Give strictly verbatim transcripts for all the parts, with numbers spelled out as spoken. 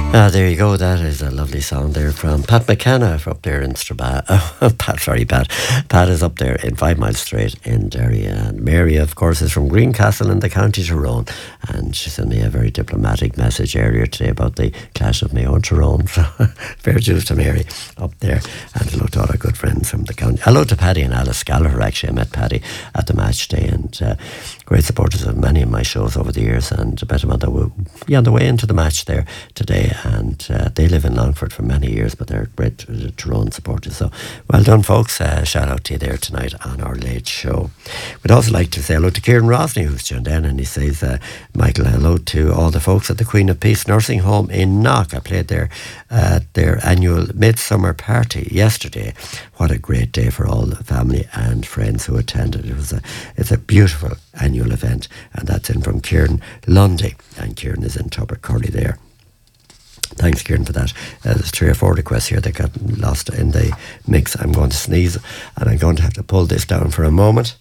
Ah, there you go. That is a lovely song there from Pat McKenna from up there in Strabane. Oh, Pat, sorry, Pat. Pat is up there in Five Mile Straight in Derry. And Mary, of course, is from Greencastle in the County Tyrone. And she sent me a very diplomatic message earlier today about the clash of Mayo and Tyrone. So, fair dues to Mary up there. And hello to all our good friends from the county. Hello to Paddy and Alice Gallagher, actually. I met Paddy at the match day. And uh, great supporters of many of my shows over the years. And I met him on the, yeah, on the way into the match there today. And uh, they live in Longford for many years, but they're great uh, Tyrone supporters. So well done, folks. Uh, shout out to you there tonight on our late show. We'd also like to say hello to Kieran Rosney, who's tuned in, and he says, uh, Michael, hello to all the folks at the Queen of Peace Nursing Home in Knock. I played there at their annual midsummer party yesterday. What a great day for all the family and friends who attended. It was a, it's a beautiful annual event, and that's in from Kieran Lundy, and Kieran is in Tubbercurry there. Thanks, Kieran, for that. Uh, there's three or four requests here that got lost in the mix. I'm going to sneeze, and I'm going to have to pull this down for a moment.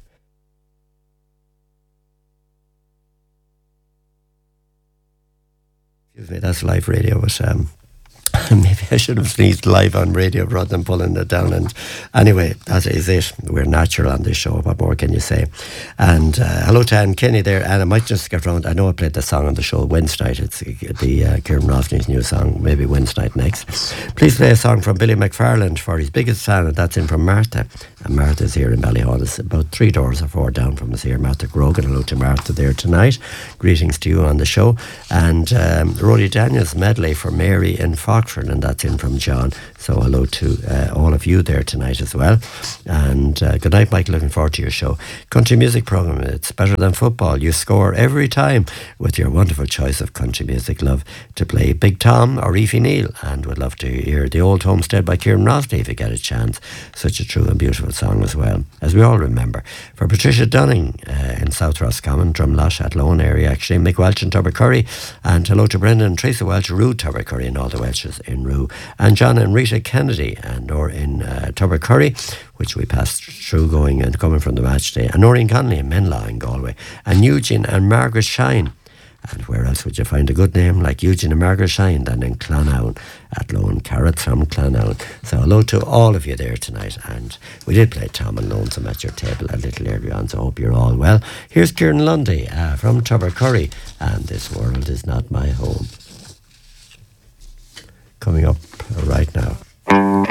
Excuse me, that's live radio, but um, maybe I should have sneezed live on radio rather than pulling it down. And anyway, that is it. We're natural on this show. What more can you say? And uh, hello to Anne Kenny there. And I might just get round. I know I played the song on the show Wednesday night. It's the uh, Kieran Rosney's new song, maybe Wednesday night next. Please play a song from Billy McFarland for his biggest fan, and that's in from Martha. And Martha's here in Ballyhall. It's about three doors or four down from us here. Martha Grogan. Hello to Martha there tonight. Greetings to you on the show. And um, Roddy Daniels medley for Mary in Foxford, and that's in from John. So hello to uh, all of you there tonight as well. And uh, good night, Mike. Looking forward to your show. Country music programme. It's better than football. You score every time with your wonderful choice of country music. Love to play Big Tom or Aoife Neal, and would love to hear The Old Homestead by Kieran Rosney if you get a chance. Such a true and beautiful song as well, as we all remember. For Patricia Dunning uh, in South Roscommon, Drumlash, Athlone area actually, Mick Welch in Tubbercurry, and hello to Brendan and Tracy Welch, Rue Tubbercurry, and all the Welches in Rue, and John and Rita Kennedy and or in uh, Tubbercurry, which we passed through going and coming from the match day, and Noreen Connolly in Menlaw in Galway, and Eugene and Margaret Shine. And where else would you find a good name like Eugene and Margaret Shine than in Clonown, Athlone, Carrots from Clonown. So hello to all of you there tonight. And we did play Tom and Lonesome at your table a little earlier on, so I hope you're all well. Here's Kieran Lundy uh, from Tubbercurry, and This World Is Not My Home. Coming up right now.